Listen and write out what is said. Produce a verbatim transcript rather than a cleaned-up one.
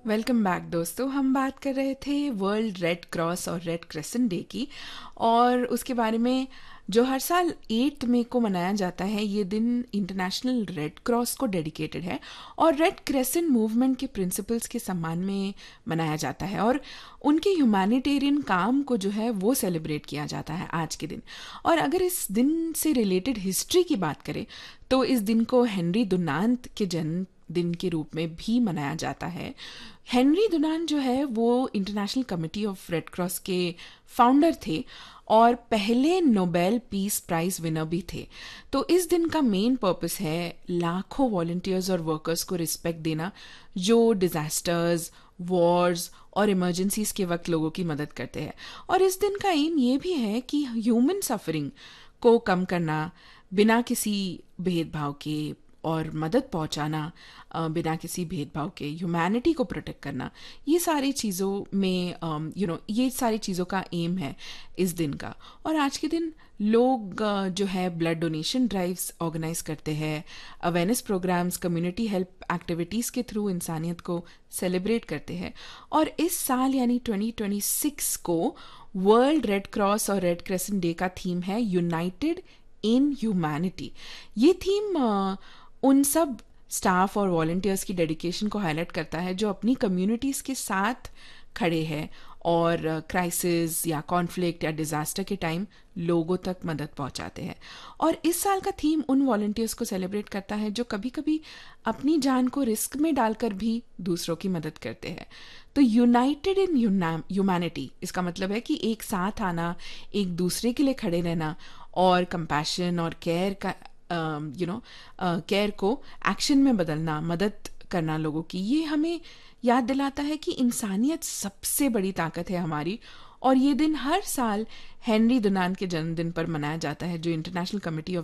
Welcome back दोस्तों। हम बात कर रहे थे वर्ल्ड रेड क्रॉस और रेड क्रेसेंट डे की, और उसके बारे में जो हर साल एट मई को मनाया जाता है। ये दिन इंटरनेशनल रेड क्रॉस को डेडिकेटेड है और रेड क्रेसेंट मूवमेंट के प्रिंसिपल्स के सम्मान में मनाया जाता है, और उनके ह्यूमैनिटेरियन काम को जो है वो सेलिब्रेट किया जाता है आज के दिन। और अगर इस दिन से रिलेटेड हिस्ट्री की बात करें तो इस दिन को हेनरी डुनांत के जन्म दिन के रूप में भी मनाया जाता है। हेनरी डुनांट जो है वो international committee of red cross के फाउंडर थे और पहले नोबेल पीस प्राइज विनर भी थे। तो इस दिन का मेन पर्पस है लाखों वॉलंटियर्स और वर्कर्स को रिस्पेक्ट देना जो डिजास्टर्स, वॉर्स और इमरजेंसीज के वक्त लोगों की मदद करते हैं। और इस दिन का एम ये भी है कि ह्यूमन सफरिंग को कम करना बिना किसी भेदभाव के, और मदद पहुंचाना अ, बिना किसी भेदभाव के, ह्यूमैनिटी को प्रोटेक्ट करना, ये सारी चीज़ों में यू नो ये सारी चीज़ों का एम है इस दिन का। और आज के दिन लोग अ, जो है ब्लड डोनेशन ड्राइव्स ऑर्गेनाइज करते हैं, awareness programmes, community help activities के थ्रू इंसानियत को सेलिब्रेट करते हैं। और इस साल यानी ट्वेंटी ट्वेंटी सिक्स को वर्ल्ड रेड क्रॉस और रेड क्रेसेंट डे का थीम है यूनाइटेड इन ह्यूमैनिटी। ये थीम अ, उन सब स्टाफ और वॉलंटियर्स की डेडिकेशन को हाईलाइट करता है जो अपनी कम्युनिटीज़ के साथ खड़े हैं और क्राइसिस या कॉन्फ्लिक्ट या डिज़ास्टर के टाइम लोगों तक मदद पहुंचाते हैं। और इस साल का थीम उन वॉलंटियर्स को सेलिब्रेट करता है जो कभी कभी अपनी जान को रिस्क में डालकर भी दूसरों की मदद करते हैं। तो यूनाइटेड इन ह्यूमैनिटी इसका मतलब है कि एक साथ आना, एक दूसरे के लिए खड़े रहना और कंपैशन और केयर का यू नो केयर को एक्शन में बदलना, मदद करना लोगों की, ये हमें याद दिलाता है कि इंसानियत सबसे बड़ी ताकत है हमारी। और ये दिन हर साल हेनरी डुनांट के जन्मदिन पर मनाया जाता है जो इंटरनेशनल कमिटी ऑफ